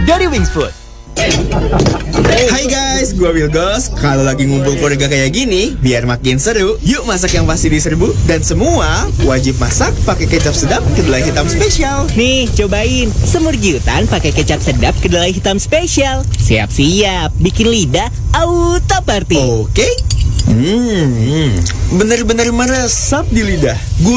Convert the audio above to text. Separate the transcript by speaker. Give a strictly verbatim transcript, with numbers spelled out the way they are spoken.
Speaker 1: dari Wings Food.
Speaker 2: Hai guys, gua Wilgos. Kalau lagi ngumpul keluarga kayak gini, biar makin seru, yuk masak yang pasti diserbu. Dan semua wajib masak pakai kecap sedap kedelai hitam spesial.
Speaker 3: Nih, cobain semur giutan pakai kecap sedap kedelai hitam spesial. Siap-siap, bikin lidah auto party.
Speaker 2: Oke. Hmm, bener-bener meresap di lidah.